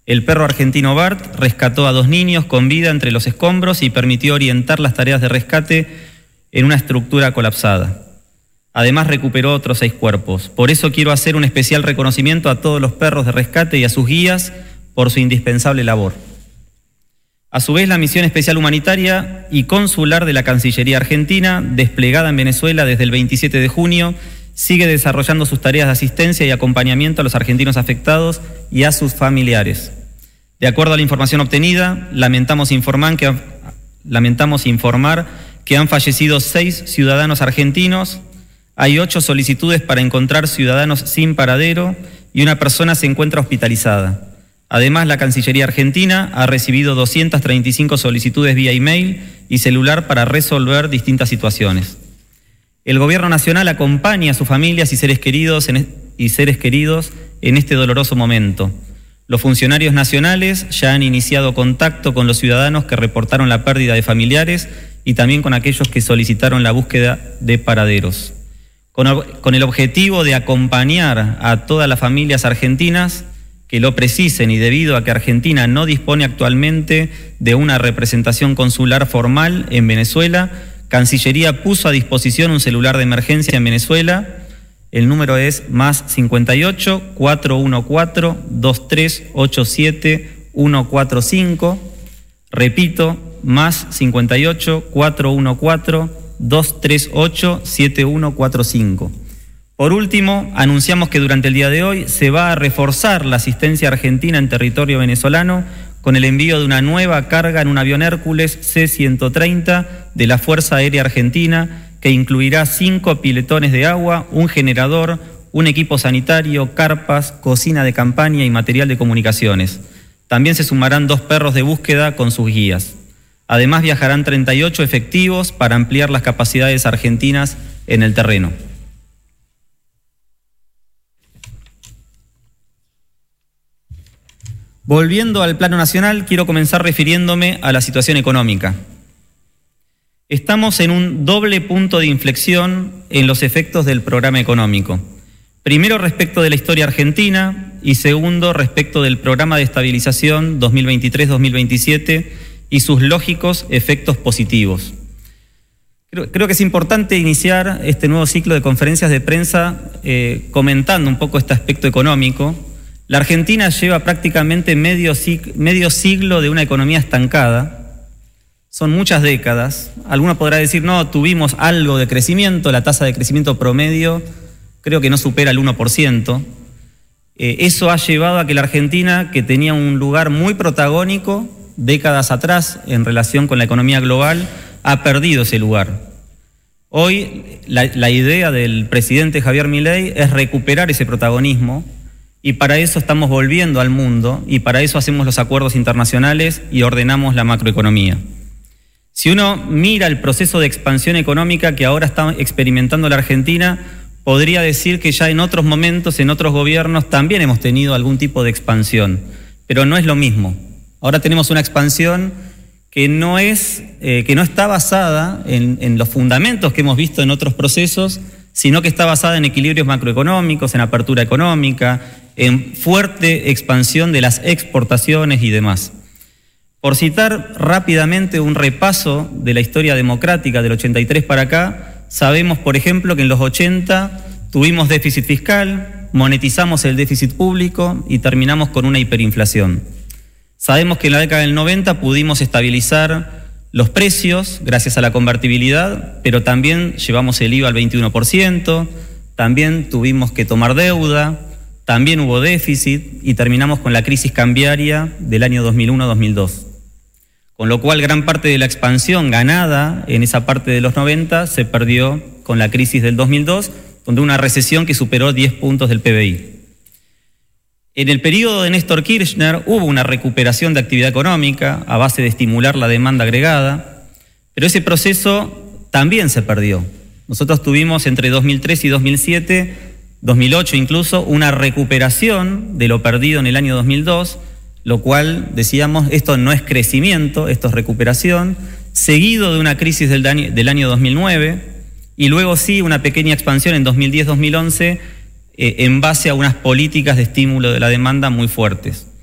El perro argentino Bart rescató a 2 niños con vida entre los escombros y permitió orientar las tareas de rescate en una estructura colapsada. Además, recuperó otros 6 cuerpos. Por eso quiero hacer un especial reconocimiento a todos los perros de rescate y a sus guías por su indispensable labor. A su vez, la misión especial humanitaria y consular de la Cancillería Argentina, desplegada en Venezuela desde el 27 de junio, sigue desarrollando sus tareas de asistencia y acompañamiento a los argentinos afectados y a sus familiares. De acuerdo a la información obtenida, lamentamos informar que han fallecido 6 ciudadanos argentinos, hay 8 solicitudes para encontrar ciudadanos sin paradero y una persona se encuentra hospitalizada. Además, la Cancillería Argentina ha recibido 235 solicitudes vía email y celular para resolver distintas situaciones. El Gobierno Nacional acompaña a sus familias y seres queridos en este doloroso momento. Los funcionarios nacionales ya han iniciado contacto con los ciudadanos que reportaron la pérdida de familiares y también con aquellos que solicitaron la búsqueda de paraderos. Con el objetivo de acompañar a todas las familias argentinas que lo precisen y debido a que Argentina no dispone actualmente de una representación consular formal en Venezuela, Cancillería puso a disposición un celular de emergencia en Venezuela. El número es +58 414 2387 145. Repito, +58 414 238 7145. Por último, anunciamos que durante el día de hoy se va a reforzar la asistencia argentina en territorio venezolano con el envío de una nueva carga en un avión Hércules C-130 de la Fuerza Aérea Argentina, que incluirá 5 piletones de agua, un generador, un equipo sanitario, carpas, cocina de campaña y material de comunicaciones. También se sumarán 2 perros de búsqueda con sus guías. Además, viajarán 38 efectivos para ampliar las capacidades argentinas en el terreno. Volviendo al plano nacional, quiero comenzar refiriéndome a la situación económica. Estamos en un doble punto de inflexión en los efectos del programa económico. Primero, respecto de la historia argentina y segundo, respecto del programa de estabilización 2023-2027 y sus lógicos efectos positivos. Creo que es importante iniciar este nuevo ciclo de conferencias de prensa comentando un poco este aspecto económico. La Argentina lleva prácticamente medio siglo de una economía estancada. Son muchas décadas. Alguno podrá decir, no, tuvimos algo de crecimiento, la tasa de crecimiento promedio creo que no supera el 1%. Eso ha llevado a que la Argentina, que tenía un lugar muy protagónico décadas atrás en relación con la economía global, ha perdido ese lugar. Hoy la idea del presidente Javier Milei es recuperar ese protagonismo. Y para eso estamos volviendo al mundo y para eso hacemos los acuerdos internacionales y ordenamos la macroeconomía. Si uno mira el proceso de expansión económica que ahora está experimentando la Argentina, podría decir que ya en otros momentos, en otros gobiernos, también hemos tenido algún tipo de expansión, pero no es lo mismo. Ahora tenemos una expansión que no está basada en los fundamentos que hemos visto en otros procesos, sino que está basada en equilibrios macroeconómicos, en apertura económica, en fuerte expansión de las exportaciones y demás. Por citar rápidamente un repaso de la historia democrática del 83 para acá, sabemos, por ejemplo, que en los 80 tuvimos déficit fiscal, monetizamos el déficit público y terminamos con una hiperinflación. Sabemos que en la década del 90 pudimos estabilizar los precios gracias a la convertibilidad, pero también llevamos el IVA al 21%, también tuvimos que tomar deuda, también hubo déficit y terminamos con la crisis cambiaria del año 2001-2002. Con lo cual gran parte de la expansión ganada en esa parte de los 90 se perdió con la crisis del 2002, donde una recesión que superó 10 puntos del PBI. En el periodo de Néstor Kirchner hubo una recuperación de actividad económica a base de estimular la demanda agregada, pero ese proceso también se perdió. Nosotros tuvimos entre 2003 y 2007, 2008 incluso, una recuperación de lo perdido en el año 2002, lo cual, decíamos, esto no es crecimiento, esto es recuperación, seguido de una crisis del año 2009, y luego sí una pequeña expansión en 2010-2011 en base a unas políticas de estímulo de la demanda muy fuertes.